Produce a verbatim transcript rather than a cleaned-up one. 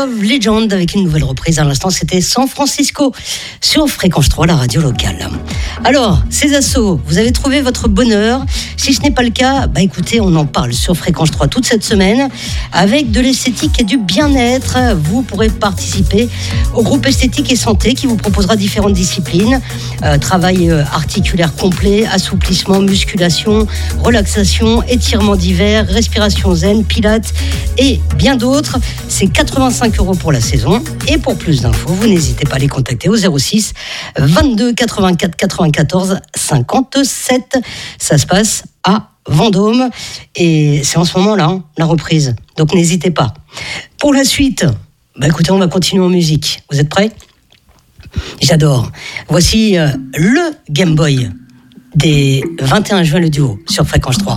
of Legend avec une nouvelle reprise. À l'instant, c'était San Francisco sur Fréquence trois, la radio locale. Alors, ces assos, vous avez trouvé votre bonheur? Si ce n'est pas le cas, bah écoutez, on en parle sur Fréquence trois toute cette semaine avec de l'esthétique et du bien-être. Vous pourrez participer au groupe Esthétique et Santé qui vous proposera différentes disciplines. Euh, travail articulaire complet, assouplissement, musculation, relaxation, étirement d'hiver, respiration zen, pilates et bien d'autres. C'est quatre-vingt-cinq euros pour la saison. Et pour plus d'infos, vous n'hésitez pas à les contacter au zéro six vingt-deux quatre-vingt-quatre quatre-vingt-quatorze cinquante-sept. Ça se passe à Vendôme et c'est en ce moment-là hein, la reprise. Donc n'hésitez pas. Pour la suite, bah écoutez, on va continuer en musique. Vous êtes prêts ? J'adore. Voici euh, le Game Boy des vingt et un juin, le duo sur Fréquence trois.